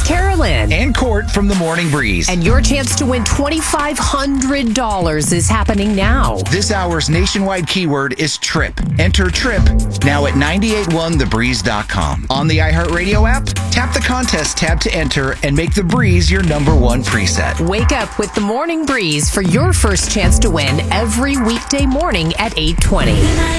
Carolyn. And Court from the Morning Breeze. And your chance to win $2,500 is happening now. This hour's nationwide keyword is trip. Enter trip now at 981thebreeze.com. On the iHeartRadio app, tap the contest tab to enter and make The Breeze your #1 preset. Wake up with the Morning Breeze for your first chance to win every weekday morning at 8:20.